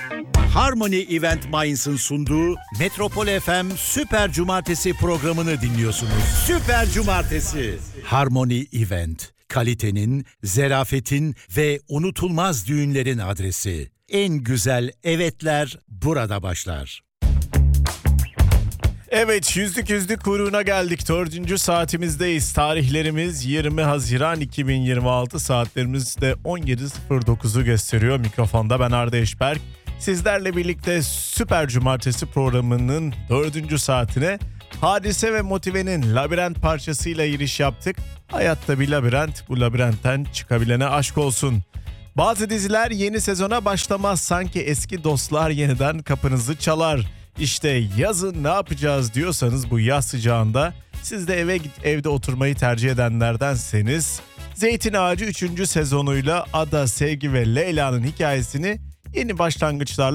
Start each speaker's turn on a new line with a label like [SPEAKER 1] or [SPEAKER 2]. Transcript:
[SPEAKER 1] Harmony Event Mainz'ın sunduğu Metropol FM Süper Cumartesi programını dinliyorsunuz. Süper Cumartesi. Harmony Event. Kalitenin, zerafetin ve unutulmaz düğünlerin adresi. En güzel evetler burada başlar.
[SPEAKER 2] Evet, yüzlük kuyruğuna geldik. 4. saatimizdeyiz. Tarihlerimiz 20 Haziran 2026, saatlerimiz de 17.09'u gösteriyor. Mikrofonda ben Arda Eşberk. Sizlerle birlikte Süper Cumartesi programının 4. saatine Hadise ve Motive'nin Labirent parçasıyla giriş yaptık. Hayatta bir labirent, bu labirentten çıkabilene aşk olsun. Bazı diziler yeni sezona başlamaz, sanki eski dostlar yeniden kapınızı çalar. İşte yazın ne yapacağız diyorsanız bu yaz sıcağında siz de evde oturmayı tercih edenlerdenseniz Zeytin Ağacı 3. sezonuyla Ada, Sevgi ve Leyla'nın hikayesini yeni başlangıçlarla